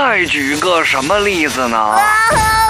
再举个什么例子呢？ 啊